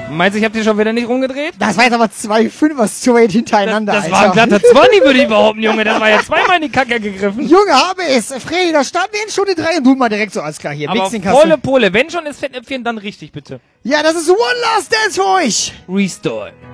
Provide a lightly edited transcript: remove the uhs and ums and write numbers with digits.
Meinst du, ich hab dir schon wieder nicht rumgedreht? Das war jetzt aber 2 Fünfer straight hintereinander, Das Alter. war ein glatter 20, würde ich behaupten, Junge. Das war ja zweimal in die Kacke gegriffen. Junge, habe es. Freddy, da starten wir in Stunde 3 und du mal direkt so, alles klar, hier. Aber Mix den Kasten. volle Pole. Wenn schon ist Fettnäpfchen, dann richtig, bitte. Ja, das ist One Last Dance für euch. Restore.